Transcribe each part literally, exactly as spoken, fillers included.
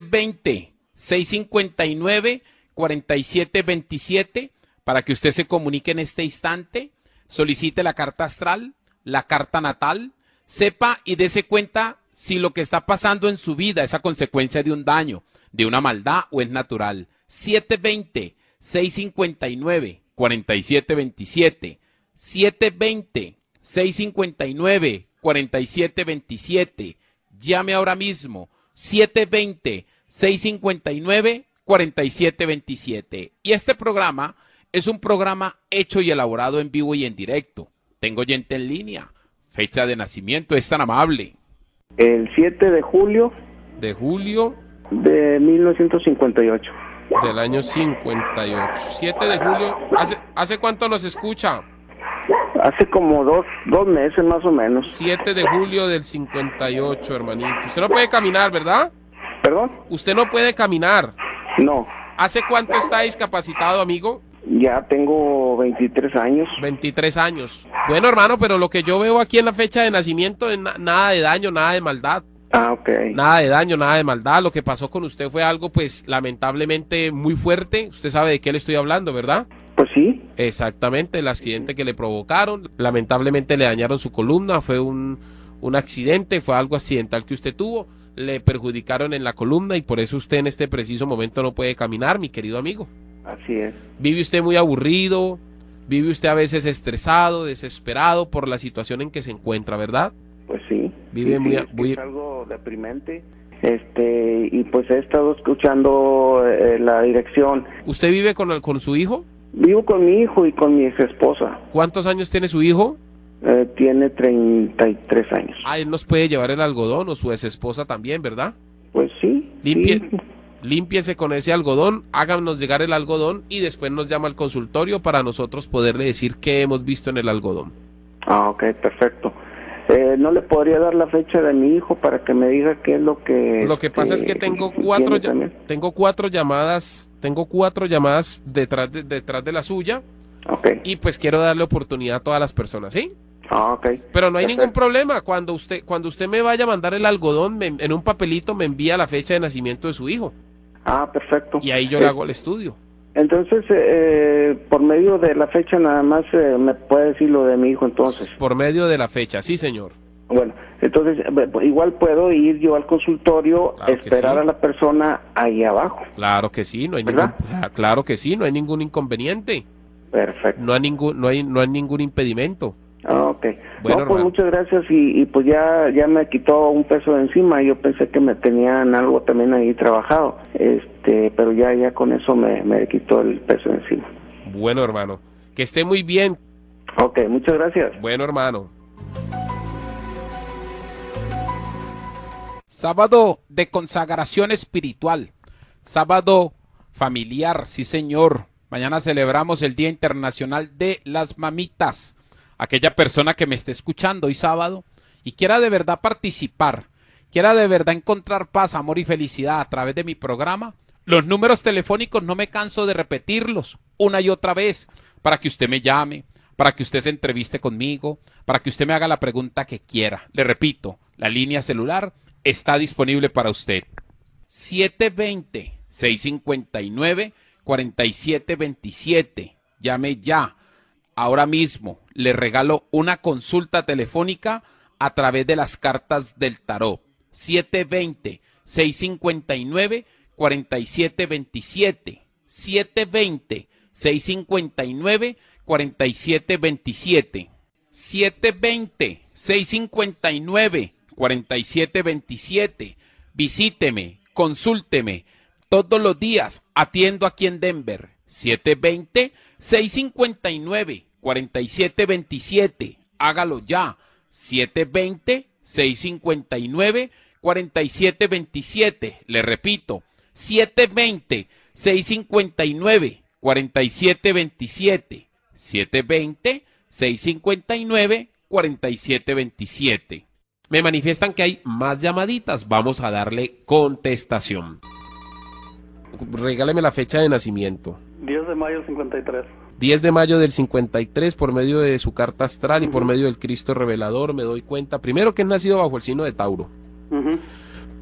veinte, seiscientos cincuenta y nueve, cuarenta y siete veintisiete para que usted se comunique en este instante, solicite la carta astral, la carta natal, sepa y dése cuenta si lo que está pasando en su vida es a consecuencia de un daño, de una maldad o es natural. siete veinte, seiscientos cincuenta y nueve, cuarenta y siete veintisiete, siete veinte, seiscientos cincuenta y nueve, cuarenta y siete veintisiete. Llame ahora mismo, siete veinte, seiscientos cincuenta y nueve, cuarenta y siete veintisiete. Y este programa es un programa hecho y elaborado en vivo y en directo. Tengo oyente en línea. Fecha de nacimiento, es tan amable. El siete de julio. De julio. De mil novecientos cincuenta y ocho. Del año cincuenta y ocho. siete de julio. ¿Hace, hace cuánto nos escucha? Hace como dos, dos meses más o menos. siete de julio del cincuenta y ocho, hermanito. Usted no puede caminar, ¿verdad? ¿Perdón? Usted no puede caminar. No. ¿Hace cuánto está discapacitado, amigo? Ya tengo veintitrés años. veintitrés años. Bueno, hermano, pero lo que yo veo aquí en la fecha de nacimiento es na- nada de daño, nada de maldad. Ah, ok. Nada de daño, nada de maldad. Lo que pasó con usted fue algo, pues, lamentablemente muy fuerte. Usted sabe de qué le estoy hablando, ¿verdad? Pues sí. Exactamente, el accidente que le provocaron. Lamentablemente le dañaron su columna. Fue un, un accidente, fue algo accidental que usted tuvo. Le perjudicaron en la columna y por eso usted en este preciso momento no puede caminar, mi querido amigo. Así es. Vive usted muy aburrido, vive usted a veces estresado, desesperado por la situación en que se encuentra, ¿verdad? Pues sí. Vive sí, muy, sí, es, muy... es algo deprimente. Este, y pues he estado escuchando eh, la dirección. ¿Usted vive con, el- con su hijo? Vivo con mi hijo y con mi ex esposa. ¿Cuántos años tiene su hijo? Eh, tiene treinta y tres años. Ah, él nos puede llevar el algodón o su ex esposa también, ¿verdad? Pues sí. Limpie, sí. límpiese con ese algodón, háganos llegar el algodón y después nos llama al consultorio para nosotros poderle decir qué hemos visto en el algodón. Ah, ok, perfecto. Eh, ¿No le podría dar la fecha de mi hijo para que me diga qué es lo que... Lo que pasa es que tengo cuatro, ya- tengo cuatro llamadas, tengo cuatro llamadas detrás de, detrás de la suya. Ok. Y pues quiero darle oportunidad a todas las personas, ¿sí? Ah, ok. Pero no hay Perfecto. ningún problema. Cuando usted cuando usted me vaya a mandar el algodón, me- en un papelito me envía la fecha de nacimiento de su hijo. Ah, perfecto. Y ahí yo Eh, le hago el estudio. Entonces, eh, por medio de la fecha nada más eh, me puede decir lo de mi hijo entonces. Por medio de la fecha, sí, señor. Bueno, entonces eh, igual puedo ir yo al consultorio, Claro que esperar sí. a la persona ahí abajo. Claro que sí, no hay ¿Verdad? ningún, ah, claro que sí, no hay ningún inconveniente. Perfecto. No hay ningún, no hay, no hay ningún impedimento. Ah, ok. Bueno, no, pues hermano. muchas gracias y, y pues ya ya me quitó un peso de encima. Yo pensé que me tenían algo también ahí trabajado, este, pero ya ya con eso me, me quitó el peso de encima. Bueno, hermano, que esté muy bien. Ok, muchas gracias. Bueno, hermano. Sábado de consagración espiritual. Sábado familiar, sí señor. Mañana celebramos el Día Internacional de las Mamitas. Aquella persona que me esté escuchando hoy sábado y quiera de verdad participar, quiera de verdad encontrar paz, amor y felicidad a través de mi programa, los números telefónicos no me canso de repetirlos una y otra vez para que usted me llame, para que usted se entreviste conmigo, para que usted me haga la pregunta que quiera. Le repito, la línea celular está disponible para usted. siete veinte, seiscientos cincuenta y nueve, cuarenta y siete veintisiete. Llame ya. Ahora mismo le regalo una consulta telefónica a través de las cartas del tarot. siete veinte, seiscientos cincuenta y nueve, cuarenta y siete veintisiete. siete veinte, seiscientos cincuenta y nueve, cuarenta y siete veintisiete. siete veinte, seiscientos cincuenta y nueve, cuarenta y siete veintisiete. Visíteme, consúlteme. Todos los días atiendo aquí en Denver. siete veinte, seiscientos cincuenta y nueve, cuarenta y siete veintisiete. Hágalo ya. siete veinte, seiscientos cincuenta y nueve, cuarenta y siete veintisiete. Le repito, siete veinte, seiscientos cincuenta y nueve, cuarenta y siete veintisiete. siete veinte, seiscientos cincuenta y nueve, cuarenta y siete veintisiete. Me manifiestan que hay más llamaditas. Vamos a darle contestación. Regáleme la fecha de nacimiento. diez de mayo del cincuenta y tres. diez de mayo del cincuenta y tres, por medio de su carta astral y por medio del Cristo revelador, me doy cuenta, primero que es nacido bajo el signo de Tauro. Uh-huh.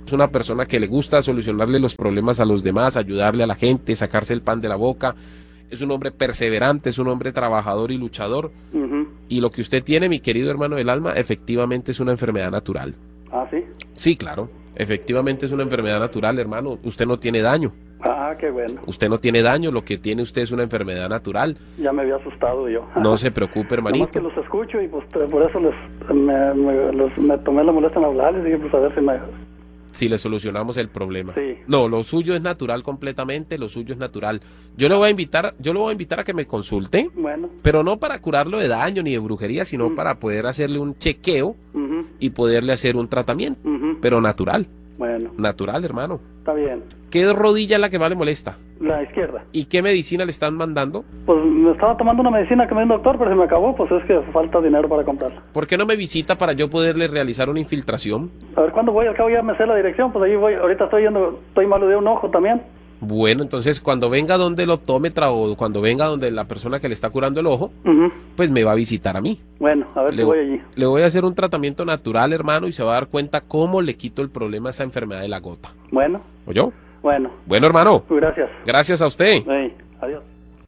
Es una persona que le gusta solucionarle los problemas a los demás, ayudarle a la gente, sacarse el pan de la boca. Es un hombre perseverante, es un hombre trabajador y luchador. Ujú. Y lo que usted tiene, mi querido hermano del alma, efectivamente es una enfermedad natural. Ah, sí. Sí, claro. Efectivamente es una enfermedad natural, hermano. Usted no tiene daño. Ah, qué bueno. Usted no tiene daño, lo que tiene usted es una enfermedad natural. Ya me había asustado yo. No se preocupe, Nomás que hermanito. los escucho y pues por eso les, me, me, los- me tomé la molestia en hablarles y dije, pues a ver si me... Si le solucionamos el problema. Sí. No, lo suyo es natural completamente, lo suyo es natural. Yo le voy a invitar, yo lo voy a invitar a que me consulte, Bueno. pero no para curarlo de daño ni de brujería, sino Mm. para poder hacerle un chequeo Ujú, y poderle hacer un tratamiento, ujú. pero natural, Bueno, natural, hermano. está bien. ¿Qué rodilla es la que más le molesta? La izquierda. ¿Y qué medicina le están mandando? Pues me estaba tomando una medicina que me dio un doctor, pero se me acabó, pues es que falta dinero para comprarla. ¿Por qué no me visita para yo poderle realizar una infiltración? A ver, ¿cuándo voy? Al cabo ya me sé la dirección, pues ahí voy. Ahorita estoy yendo, estoy malo de un ojo también. Bueno, entonces cuando venga donde el optómetra o cuando venga donde la persona que le está curando el ojo, Ujú. pues me va a visitar a mí. Bueno, a ver Le, si voy allí. le voy a hacer un tratamiento natural, hermano, y se va a dar cuenta cómo le quito el problema a esa enfermedad de la gota. Bueno, ¿Oyó? bueno. Bueno, hermano, Pues gracias. gracias a usted. Hey, adiós.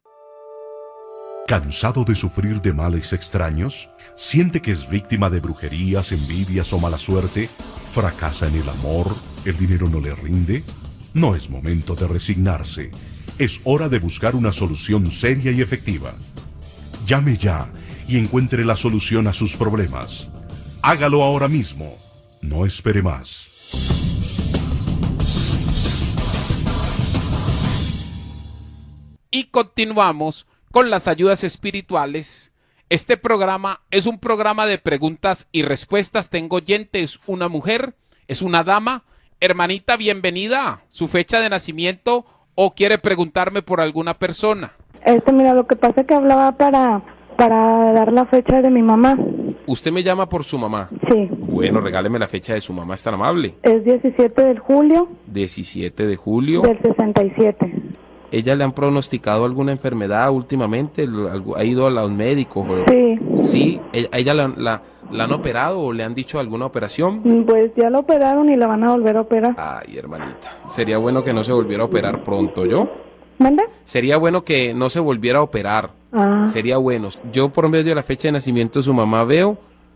¿Cansado de sufrir de males extraños? ¿Siente que es víctima de brujerías, envidias o mala suerte? ¿Fracasa en el amor? ¿El dinero no le rinde? No es momento de resignarse. Es hora de buscar una solución seria y efectiva. Llame ya y encuentre la solución a sus problemas. Hágalo ahora mismo. No espere más. Y continuamos con las ayudas espirituales. Este programa es un programa de preguntas y respuestas. Tengo oyentes, una mujer, es una dama. Hermanita, bienvenida. ¿Su fecha de nacimiento o quiere preguntarme por alguna persona? Este, mira, lo que pasa es que hablaba para, para dar la fecha de mi mamá. Usted me llama por su mamá. Sí, Bueno, regáleme la fecha de su mamá, es tan amable. es diecisiete de julio diecisiete de julio. del sesenta y siete. ¿Ella le han pronosticado alguna enfermedad últimamente? ¿Algo- ¿Ha ido a los médicos? o- Sí, Sí, ¿a ella la, la, la han operado o le han dicho alguna operación? pues ya lo operaron y la van a volver a operar. Ay, hermanita, sería bueno que no se volviera a operar pronto, ¿yo? ¿Manda? Sería bueno que no se volviera a operar, Ah, sería bueno. Yo por medio de la fecha de nacimiento de su mamá veo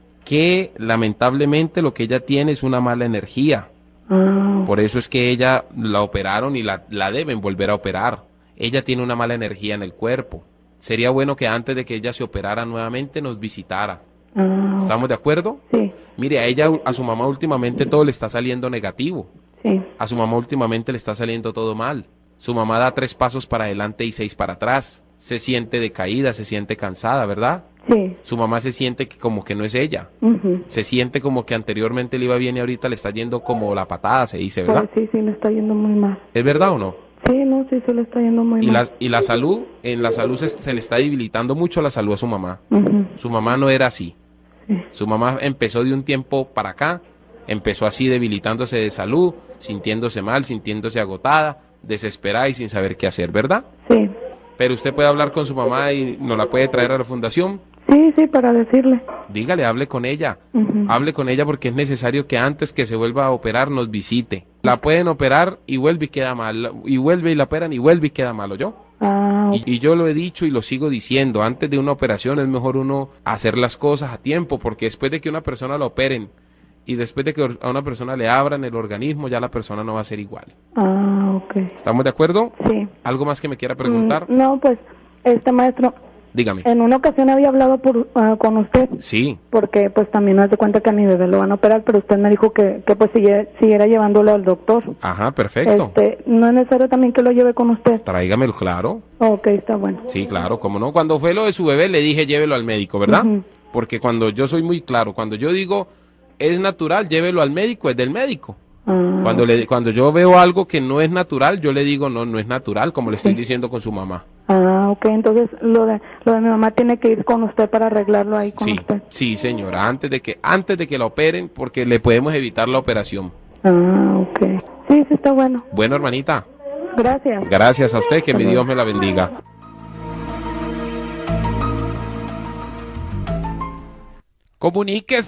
que lamentablemente lo que ella tiene es una mala energía. ah, Por eso es que ella la operaron y la, la deben volver a operar. Ella tiene una mala energía en el cuerpo. Sería bueno que antes de que ella se operara nuevamente nos visitara. ah, ¿Estamos de acuerdo? sí, Mire, a ella, a su mamá últimamente todo le está saliendo negativo. sí, A su mamá últimamente le está saliendo todo mal. Su mamá da tres pasos para adelante y seis para atrás. Se siente decaída, se siente cansada, ¿verdad? sí, Su mamá se siente que como que no es ella. ujú. Se siente como que anteriormente le iba bien y ahorita le está yendo como la patada, se dice, ¿verdad? Pues sí, sí, le está yendo muy mal. ¿Es verdad o no? Sí, no, sí, se le está yendo muy Y mal. la, y la salud, en la salud se, se le está debilitando mucho la salud a su mamá. Ujú, Su mamá no era así. sí. Su mamá empezó de un tiempo para acá, empezó así debilitándose de salud, sintiéndose mal, sintiéndose agotada, desesperada y sin saber qué hacer, ¿verdad? Sí, Pero usted puede hablar con su mamá y nos la puede traer a la fundación. sí, sí, para decirle. Dígale, hable con ella. Ujú. Hable con ella porque es necesario que antes que se vuelva a operar nos visite. La pueden operar y vuelve y queda mal. Y vuelve y la operan y vuelve y queda mal, ¿oyó? Ah, Y, y yo lo he dicho y lo sigo diciendo, antes de una operación es mejor uno hacer las cosas a tiempo, porque después de que una persona la operen y después de que a una persona le abran el organismo, ya la persona no va a ser igual. ah, ok. ¿Estamos de acuerdo? Sí. ¿Algo más que me quiera preguntar? Mm, no, pues, este maestro, Dígame. en una ocasión había hablado por, ah, con usted, Sí, porque pues también me hace cuenta que a mi bebé lo van a operar, pero usted me dijo que, que pues siguiera, siguiera llevándolo al doctor. ajá, perfecto. Este, no es necesario también que lo lleve con usted. Tráigamelo, claro. Ok, está bueno. Sí, claro, cómo no. Cuando fue lo de su bebé le dije llévelo al médico, ¿verdad? Ujú. Porque cuando yo soy muy claro, cuando yo digo es natural, llévelo al médico, es del médico. Ah, Cuando le, cuando yo veo algo que no es natural, yo le digo no, no es natural, como le estoy Sí. diciendo con su mamá. ah, ok, entonces lo de, lo de mi mamá tiene que ir con usted para arreglarlo ahí con Sí, usted. sí, señora, antes de que, antes de que la operen, porque le podemos evitar la operación. Ah, ok. Sí, sí, está bueno. Bueno, hermanita, Gracias. gracias a usted, que mi Dios me la bendiga. Comuníquese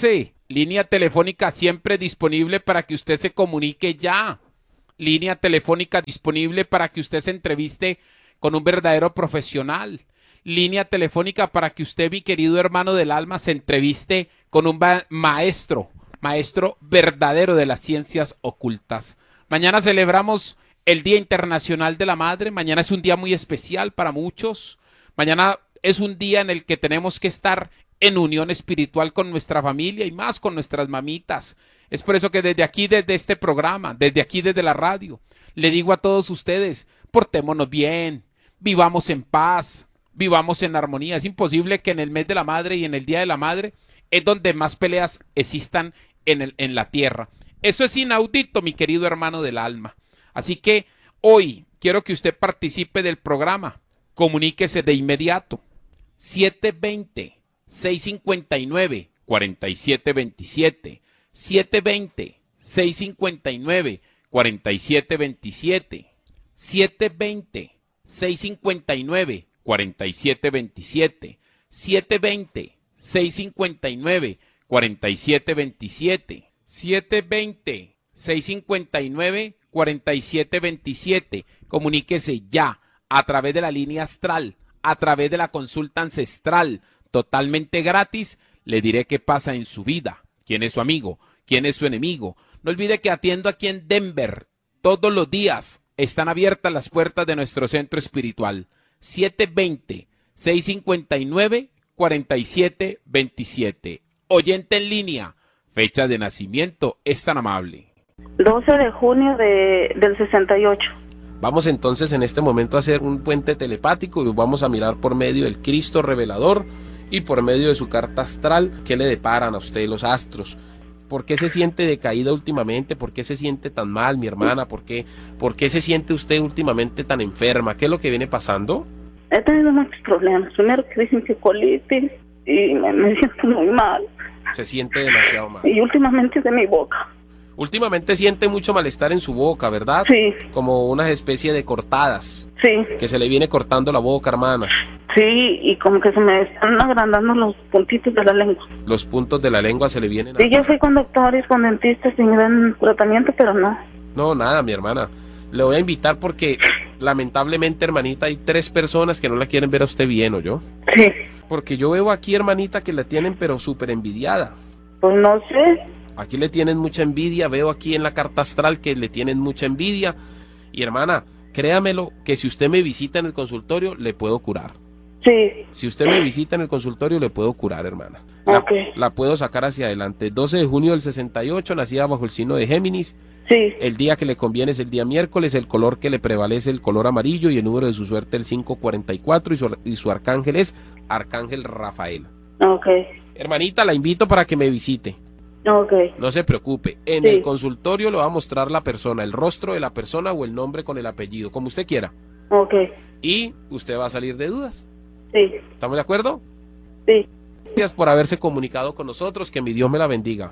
Línea telefónica siempre disponible para que usted se comunique ya. Línea telefónica disponible para que usted se entreviste con un verdadero profesional. Línea telefónica para que usted, mi querido hermano del alma, se entreviste con un maestro, maestro verdadero de las ciencias ocultas. Mañana celebramos el Día Internacional de la Madre. Mañana es un día muy especial para muchos. Mañana es un día en el que tenemos que estar en unión espiritual con nuestra familia y más con nuestras mamitas. Es por eso que desde aquí, desde este programa, desde aquí, desde la radio, le digo a todos ustedes, portémonos bien, vivamos en paz, vivamos en armonía. Es imposible que en el mes de la madre y en el Día de la Madre es donde más peleas existan en, el, en la tierra. Eso es inaudito, mi querido hermano del alma. Así que hoy quiero que usted participe del programa. Comuníquese de inmediato. siete dos cero, seis cinco nueve, cuatro siete dos siete. siete dos cero, seis cinco nueve, cuatro siete dos siete. siete dos cero, seis cinco nueve, cuatro siete dos siete. siete dos cero, seis cinco nueve, cuatro siete dos siete. siete dos cero, seis cinco nueve, cuatro siete dos siete. Comuníquese ya a través de la línea astral, a través de la consulta ancestral, totalmente gratis. Le diré qué pasa en su vida, quién es su amigo, quién es su enemigo. No olvide que atiendo aquí en Denver todos los días. Están abiertas las puertas de nuestro centro espiritual. siete dos cero, seis cinco nueve, cuatro siete dos siete. Oyente en línea, fecha de nacimiento, es tan amable. doce de junio de, del sesenta y ocho. Vamos entonces en este momento a hacer un puente telepático y vamos a mirar por medio del Cristo revelador y por medio de su carta astral qué le deparan a usted los astros. ¿Por qué se siente decaída últimamente? ¿Por qué se siente tan mal, mi hermana? ¿Por qué, ¿Por qué se siente usted últimamente tan enferma? ¿Qué es lo que viene pasando? He tenido muchos problemas. Primero que dicen que colitis y me, me siento muy mal. Se siente demasiado mal. Y últimamente de mi boca. Últimamente siente mucho malestar en su boca, ¿verdad? Sí. Como una especie de cortadas. Sí. Que se le viene cortando la boca, hermana. Sí, y como que se me están agrandando los puntitos de la lengua. Los puntos de la lengua se le vienen... Sí, yo fui con doctores, con dentistas y me dan tratamiento, pero no. No, nada, mi hermana. Le voy a invitar porque, lamentablemente, hermanita, hay tres personas que no la quieren ver a usted bien, ¿o yo? Sí. Porque yo veo aquí, hermanita, que la tienen pero súper envidiada. Pues no sé. Aquí le tienen mucha envidia, veo aquí en la carta astral que le tienen mucha envidia. Y hermana, créamelo, que si usted me visita en el consultorio, le puedo curar. Sí. Si usted me visita en el consultorio, le puedo curar, hermana. La, okay. la puedo sacar hacia adelante. doce de junio del sesenta y ocho, nacida bajo el signo de Géminis. Sí. El día que le conviene es el día miércoles, el color que le prevalece el color amarillo y el número de su suerte el quinientos cuarenta y cuatro y su, y su arcángel es Arcángel Rafael. Ok. Hermanita, la invito para que me visite. Okay. No se preocupe, en sí. el consultorio le va a mostrar la persona, el rostro de la persona o el nombre con el apellido, como usted quiera. Ok. Y usted va a salir de dudas. Sí. ¿Estamos de acuerdo? Sí. Gracias por haberse comunicado con nosotros, que mi Dios me la bendiga.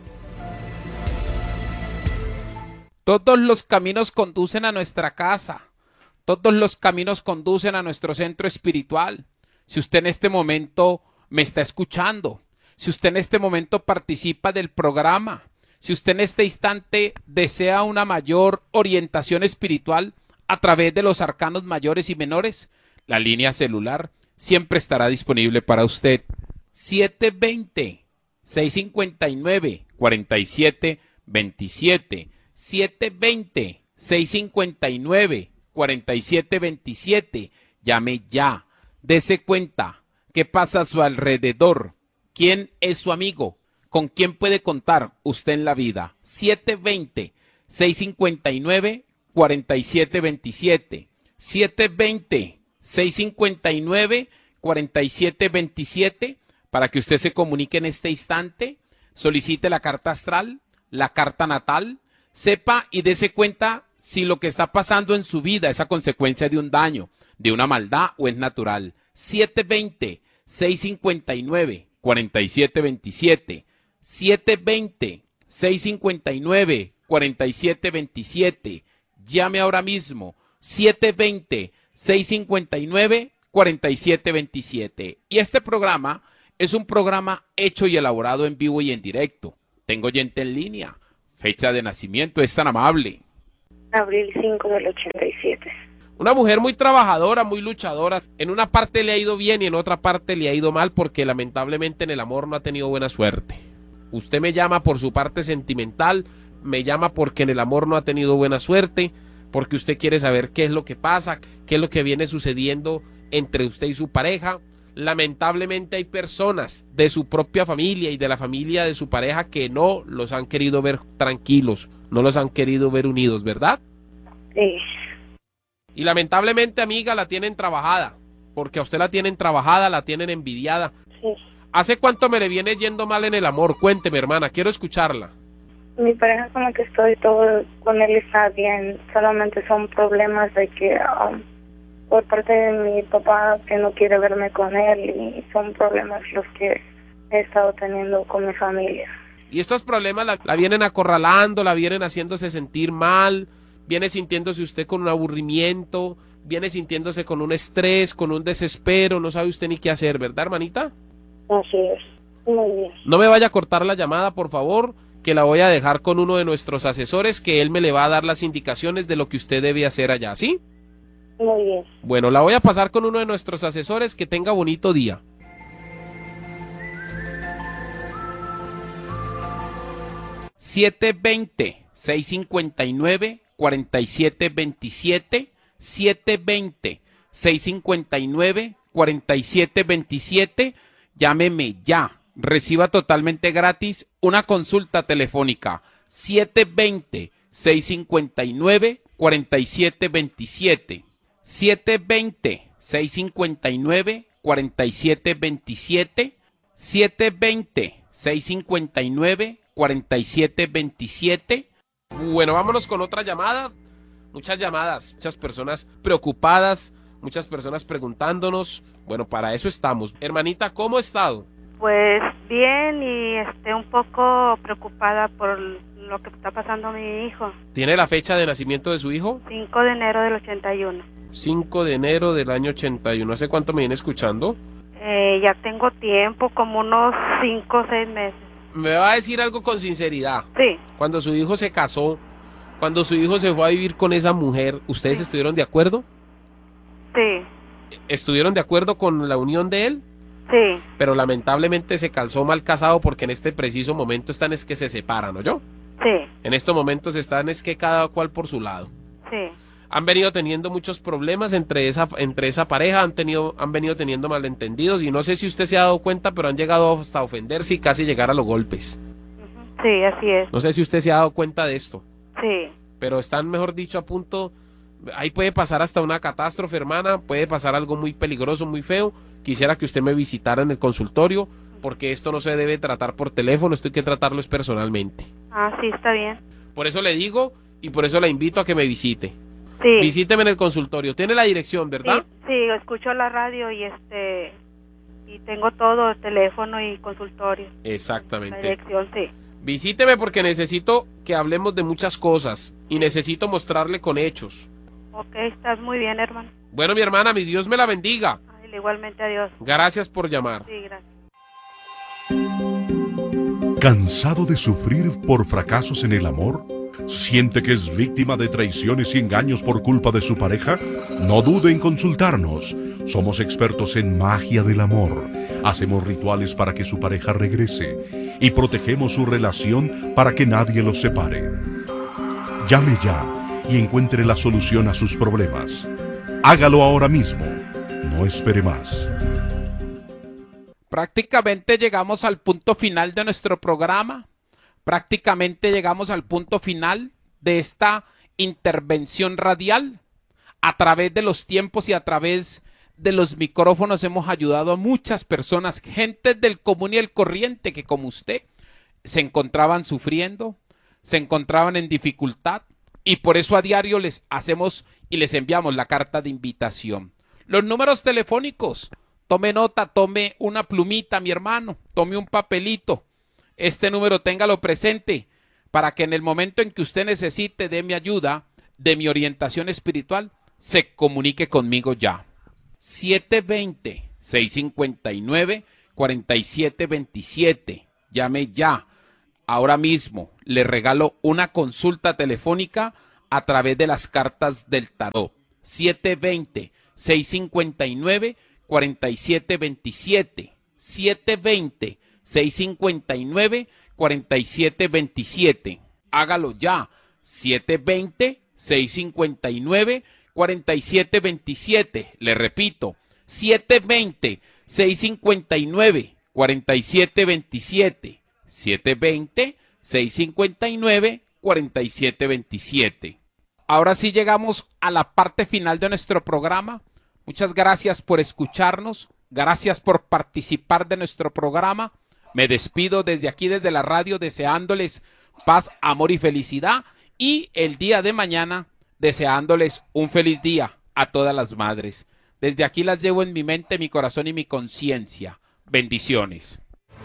Todos los caminos conducen a nuestra casa, todos los caminos conducen a nuestro centro espiritual. Si usted en este momento me está escuchando, si usted en este momento participa del programa, si usted en este instante desea una mayor orientación espiritual a través de los arcanos mayores y menores, la línea celular siempre estará disponible para usted. siete dos cero, seis cinco nueve, cuatro siete dos siete. siete dos cero, seis cinco nueve, cuatro siete dos siete. Llame ya. Dese cuenta qué pasa a su alrededor. ¿Quién es su amigo? ¿Con quién puede contar usted en la vida? siete dos cero, seis cinco nueve, cuatro siete dos siete. siete dos cero, seis cinco nueve, cuatro siete dos siete. Para que usted se comunique en este instante, solicite la carta astral, la carta natal, sepa y dese cuenta si lo que está pasando en su vida es a consecuencia de un daño, de una maldad o es natural. siete dos cero, seis cinco nueve, cuatro siete dos siete. siete dos cero, seis cinco nueve, cuatro siete dos siete. Llame ahora mismo. siete dos cero, seis cinco nueve, cuatro siete dos siete. Y este programa es un programa hecho y elaborado en vivo y en directo. Tengo oyente en línea. Fecha de nacimiento, es tan amable. Abril cinco del ochenta y siete. Una mujer muy trabajadora, muy luchadora. En una parte le ha ido bien y en otra parte le ha ido mal porque lamentablemente en el amor no ha tenido buena suerte. Usted me llama por su parte sentimental, me llama porque en el amor no ha tenido buena suerte, porque usted quiere saber qué es lo que pasa, qué es lo que viene sucediendo entre usted y su pareja. Lamentablemente hay personas de su propia familia y de la familia de su pareja que no los han querido ver tranquilos, no los han querido ver unidos, ¿verdad? Sí. Y lamentablemente, amiga, la tienen trabajada, porque a usted la tienen trabajada, la tienen envidiada. Sí. ¿Hace cuánto me le viene yendo mal en el amor? Cuénteme, hermana, quiero escucharla. Mi pareja con la que estoy, todo con él está bien, solamente son problemas de que um, por parte de mi papá que no quiere verme con él y son problemas los que he estado teniendo con mi familia. Y estos problemas la, la vienen acorralando, la vienen haciéndose sentir mal, viene sintiéndose usted con un aburrimiento, viene sintiéndose con un estrés, con un desespero, no sabe usted ni qué hacer, ¿verdad, hermanita? Así es, muy bien. No me vaya a cortar la llamada, por favor, que la voy a dejar con uno de nuestros asesores, que él me le va a dar las indicaciones de lo que usted debe hacer allá, ¿sí? Muy bien. Bueno, la voy a pasar con uno de nuestros asesores, que tenga bonito día. siete veinte, seiscientos cincuenta y nueve, cuarenta y siete veintisiete, siete veinte, seiscientos cincuenta y nueve, cuarenta y siete veintisiete, llámeme ya, reciba totalmente gratis una consulta telefónica, siete veinte, seiscientos cincuenta y nueve, cuarenta y siete veintisiete, siete veinte, seiscientos cincuenta y nueve, cuarenta y siete veintisiete, siete veinte, seiscientos cincuenta y nueve, cuarenta y siete veintisiete. Bueno, vámonos con otra llamada. Muchas llamadas, muchas personas preocupadas, muchas personas preguntándonos. Bueno, para eso estamos. Hermanita, ¿cómo ha estado? Pues bien, y este un poco preocupada por lo que está pasando a mi hijo. ¿Tiene la fecha de nacimiento de su hijo? cinco de enero del ochenta y uno. cinco de enero del año ochenta y uno. ¿Hace cuánto me viene escuchando? Eh, ya tengo tiempo, como unos cinco o seis meses. Me va a decir algo con sinceridad. Sí. Cuando su hijo se casó, cuando su hijo se fue a vivir con esa mujer, ¿ustedes Sí. estuvieron de acuerdo? Sí, ¿Estuvieron de acuerdo con la unión de él? sí, Pero lamentablemente se calzó mal casado porque en este preciso momento están es que se separan, ¿no yo? sí, En estos momentos están es que cada cual por su lado. sí. Han venido teniendo muchos problemas entre esa entre esa pareja, han tenido han venido teniendo malentendidos y no sé si usted se ha dado cuenta, pero han llegado hasta ofenderse y casi llegar a los golpes. Ujú. Sí, así es. No sé si usted se ha dado cuenta de esto, Sí, pero están, mejor dicho, a punto. Ahí puede pasar hasta una catástrofe, hermana, puede pasar algo muy peligroso, muy feo. Quisiera que usted me visitara en el consultorio, porque esto no se debe tratar por teléfono, esto hay que tratarlo es personalmente. ah, sí, está bien. Por eso le digo y por eso la invito a que me visite. Sí, Visíteme en el consultorio. Tiene la dirección, sí, ¿verdad? sí, escucho la radio y este y tengo todo, teléfono y consultorio. La Exactamente. dirección, sí. Visíteme porque necesito que hablemos de muchas cosas y necesito mostrarle con hechos. Ok, estás muy bien, hermano. Bueno, mi hermana, mi Dios me la bendiga. Ay, igualmente, adiós. Gracias por llamar. Sí, gracias. ¿Cansado de sufrir por fracasos en el amor? ¿Siente que es víctima de traiciones y engaños por culpa de su pareja? No dude en consultarnos. Somos expertos en magia del amor. Hacemos rituales para que su pareja regrese y protegemos su relación para que nadie los separe. Llame ya y encuentre la solución a sus problemas. Hágalo ahora mismo. No espere más. Prácticamente llegamos al punto final de nuestro programa. Prácticamente llegamos al punto final de esta intervención radial. A través de los tiempos y a través de los micrófonos hemos ayudado a muchas personas, gentes del común y el corriente que como usted se encontraban sufriendo, se encontraban en dificultad y por eso a diario les hacemos y les enviamos la carta de invitación. Los números telefónicos, tome nota, tome una plumita, mi hermano, tome un papelito. Este número téngalo presente para que en el momento en que usted necesite de mi ayuda, de mi orientación espiritual, se comunique conmigo ya. siete veinte, seiscientos cincuenta y nueve, cuarenta y siete veintisiete. Llame ya. Ahora mismo le regalo una consulta telefónica a través de las cartas del tarot. siete dos cero, seis cinco nueve, cuatro siete dos siete. siete dos cero, seis cinco nueve, cuatro siete dos siete. Hágalo ya. siete dos cero, seis cinco nueve, cuatro siete dos siete. Le repito, siete dos cero, seis cinco nueve, cuatro siete dos siete. siete dos cero, seis cinco nueve, cuatro siete dos siete. Ahora sí llegamos a la parte final de nuestro programa. Muchas gracias por escucharnos. Gracias por participar de nuestro programa. Me despido desde aquí, desde la radio, deseándoles paz, amor y felicidad. Y el día de mañana, deseándoles un feliz día a todas las madres. Desde aquí las llevo en mi mente, mi corazón y mi conciencia. Bendiciones.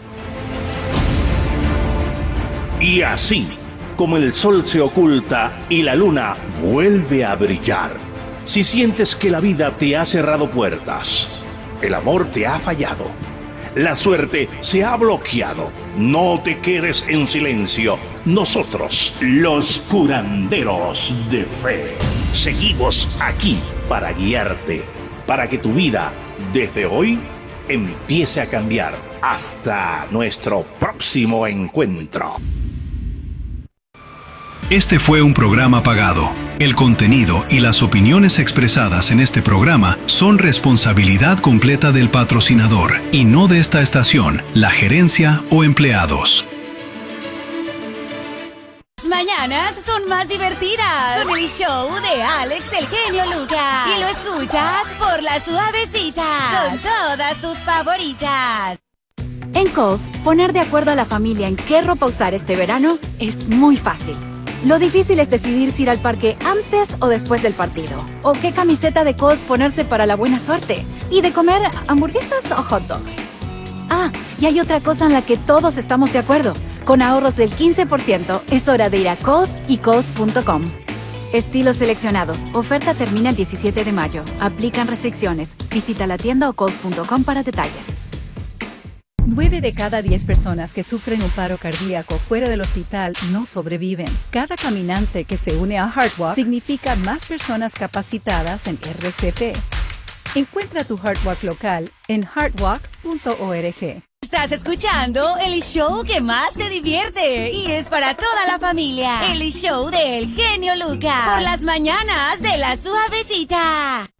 Y así, como el sol se oculta y la luna vuelve a brillar, si sientes que la vida te ha cerrado puertas, el amor te ha fallado, la suerte se ha bloqueado, no te quedes en silencio. Nosotros, los curanderos de fe, seguimos aquí para guiarte, para que tu vida, desde hoy, empiece a cambiar. Hasta nuestro próximo encuentro. Este fue un programa pagado. El contenido y las opiniones expresadas en este programa son responsabilidad completa del patrocinador y no de esta estación, la gerencia o empleados. Las mañanas son más divertidas con el show de Alex el Genio Lucas. Y lo escuchas por La Suavecita con todas tus favoritas. En Kohl's, poner de acuerdo a la familia en qué ropa usar este verano es muy fácil. Lo difícil es decidir si ir al parque antes o después del partido. O qué camiseta de Kohl's ponerse para la buena suerte. Y de comer hamburguesas o hot dogs. Ah, y hay otra cosa en la que todos estamos de acuerdo. Con ahorros del quince por ciento, es hora de ir a Kohl's y Kohl's punto com. Estilos seleccionados. Oferta termina el diecisiete de mayo. Aplican restricciones. Visita la tienda o Kohl's punto com para detalles. Nueve de cada diez personas que sufren un paro cardíaco fuera del hospital no sobreviven. Cada caminante que se une a HeartWalk significa más personas capacitadas en R C P. Encuentra tu HeartWalk local en heartwalk punto org. Estás escuchando el show que más te divierte y es para toda la familia. El show del Genio Lucas por las mañanas de La Suavecita.